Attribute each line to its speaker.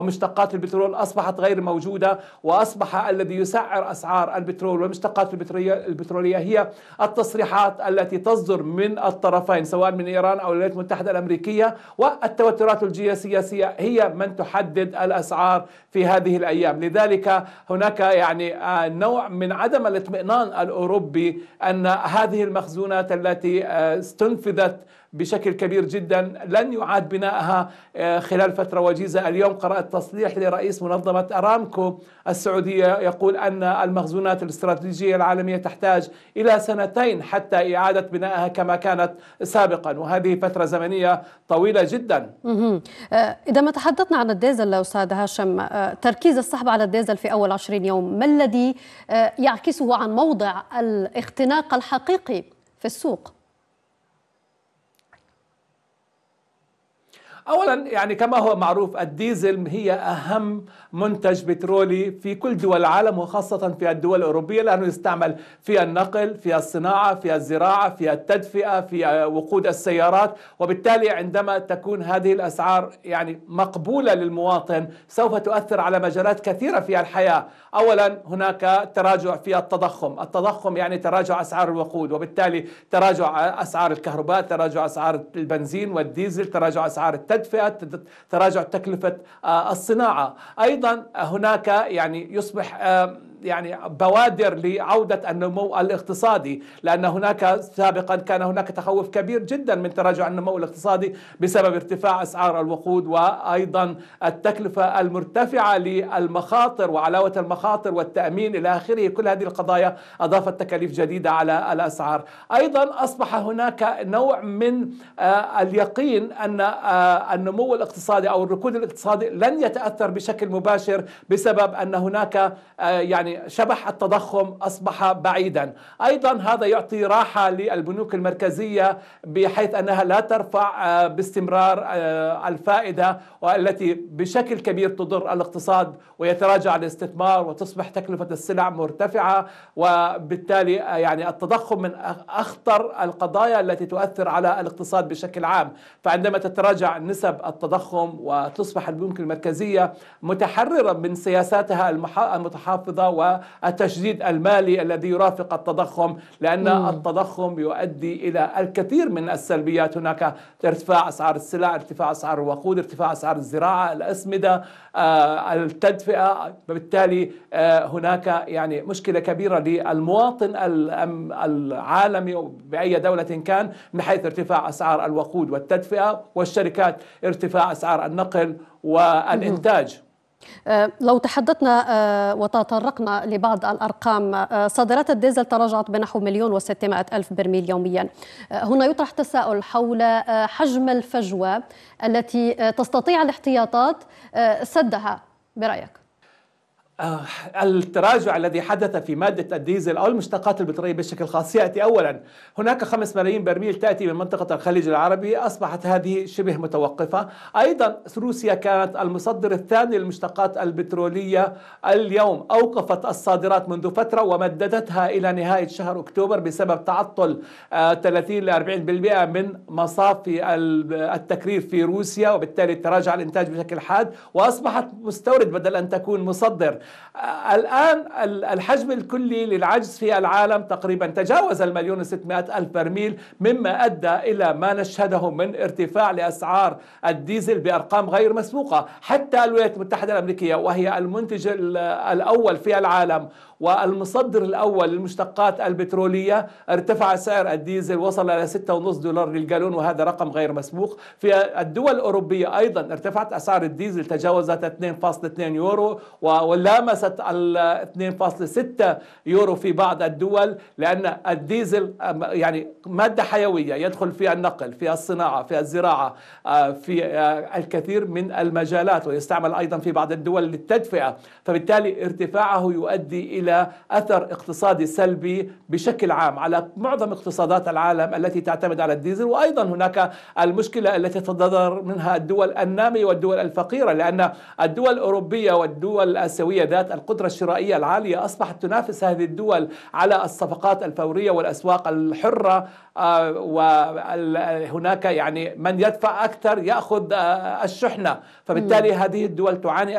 Speaker 1: ومشتقات البترول أصبحت غير موجودة، وأصبح الذي يسعر أسعار البترول والمشتقات البترولية هي التصريحات التي تصدر من الطرفين سواء من إيران أو الولايات المتحدة الأمريكية، والتوترات الجيوسياسية هي من تحدد الأسعار في هذه الأيام. لذلك هناك يعني نوع من عدم الاطمئنان الأوروبي أن هذه المخزونات التي استنفذت بشكل كبير جدا لن يعاد بنائها خلال فترة وجيزة. اليوم قرأت تصريح لرئيس منظمة أرامكو السعودية يقول أن المخزونات الاستراتيجية العالمية تحتاج إلى 2 حتى إعادة بنائها كما كانت سابقا، وهذه فترة زمنية طويلة جدا.
Speaker 2: إذا ما تحدثنا عن الديزل أستاذ هاشم، تركيز السحب على الديزل في أول 20 يوم ما الذي يعكسه عن موضع الاختناق الحقيقي في السوق؟
Speaker 1: أولا يعني كما هو معروف الديزل هي أهم منتج بترولي في كل دول العالم وخاصة في الدول الأوروبية، لأنه يستعمل في النقل، في الصناعة، في الزراعة، في التدفئة، في وقود السيارات. وبالتالي عندما تكون هذه الأسعار يعني مقبولة للمواطن سوف تؤثر على مجالات كثيرة في الحياة. أولا هناك تراجع في التضخم يعني تراجع أسعار الوقود، وبالتالي تراجع أسعار الكهرباء، تراجع أسعار البنزين والديزل، تراجع أسعار التدفئة، تراجع تكلفة الصناعة. أيضا هناك يعني يصبح يعني بوادر لعودة النمو الاقتصادي، لأن هناك سابقا كان هناك تخوف كبير جدا من تراجع النمو الاقتصادي بسبب ارتفاع أسعار الوقود وأيضا التكلفة المرتفعة للمخاطر وعلاوة المخاطر والتأمين إلى آخره. كل هذه القضايا أضافت تكاليف جديدة على الأسعار. أيضا أصبح هناك نوع من اليقين أن النمو الاقتصادي أو الركود الاقتصادي لن يتأثر بشكل مباشر بسبب أن هناك يعني شبح التضخم أصبح بعيدا. أيضا هذا يعطي راحة للبنوك المركزية بحيث أنها لا ترفع باستمرار الفائدة، والتي بشكل كبير تضر الاقتصاد ويتراجع الاستثمار وتصبح تكلفة السلع مرتفعة. وبالتالي يعني التضخم من أخطر القضايا التي تؤثر على الاقتصاد بشكل عام. فعندما تتراجع نسب التضخم وتصبح البنوك المركزية متحررة من سياساتها المتحافظة والتشديد المالي الذي يرافق التضخم، لأن التضخم يؤدي إلى الكثير من السلبيات. هناك ارتفاع أسعار السلع، ارتفاع أسعار الوقود، ارتفاع أسعار الزراعة، الأسمدة، التدفئة. بالتالي هناك يعني مشكلة كبيرة للمواطن العالمي بأي دولة كان من حيث ارتفاع أسعار الوقود والتدفئة، والشركات ارتفاع أسعار النقل والإنتاج.
Speaker 2: لو تحدثنا وتطرقنا لبعض الأرقام، صادرات الديزل تراجعت بنحو 1,600,000 برميل يوميا. هنا يطرح تساؤل حول حجم الفجوة التي تستطيع الاحتياطات سدها برأيك؟
Speaker 1: التراجع الذي حدث في مادة الديزل أو المشتقات البترولية بشكل خاص يأتي أولا هناك 5 ملايين برميل تأتي من منطقة الخليج العربي، أصبحت هذه شبه متوقفة. أيضا روسيا كانت المصدر الثاني للمشتقات البترولية، اليوم أوقفت الصادرات منذ فترة ومددتها إلى نهاية شهر أكتوبر بسبب تعطل 30 ل 40% من مصافي التكرير في روسيا، وبالتالي تراجع الإنتاج بشكل حاد وأصبحت مستورد بدل أن تكون مصدر. الآن الحجم الكلي للعجز في العالم تقريبا تجاوز 1,600,000 برميل، مما أدى إلى ما نشهده من ارتفاع لأسعار الديزل بأرقام غير مسبوقة. حتى الولايات المتحدة الأمريكية وهي المنتج الأول في العالم والمصدر الأول للمشتقات البترولية ارتفع سعر الديزل وصل إلى $6.5 للجالون، وهذا رقم غير مسبوق. في الدول الأوروبية أيضا ارتفعت أسعار الديزل تجاوزت 2.2 يورو ولامست 2.6 يورو في بعض الدول، لأن الديزل يعني مادة حيوية يدخل في النقل، في الصناعة، في الزراعة، في الكثير من المجالات، ويستعمل أيضا في بعض الدول للتدفئة. فبالتالي ارتفاعه يؤدي إلى أثر اقتصادي سلبي بشكل عام على معظم اقتصادات العالم التي تعتمد على الديزل. وأيضا هناك المشكلة التي تتضرر منها الدول النامية والدول الفقيرة، لأن الدول الأوروبية والدول الآسيوية ذات القدرة الشرائية العالية أصبحت تنافس هذه الدول على الصفقات الفورية والأسواق الحرة، وهناك يعني من يدفع أكثر يأخذ الشحنة. فبالتالي هذه الدول تعاني